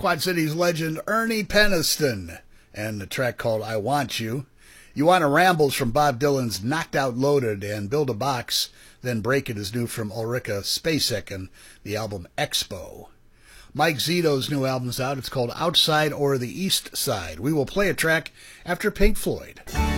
Quad Cities legend Ernie Peniston, and the track called I Want You. You Wanna Rambles from Bob Dylan's Knocked Out Loaded, and Build a Box, Then Break It is new from Ulrika Spacek and the album Expo. Mike Zito's new album's out. It's called Outside or the East Side. We will play a track after Pink Floyd.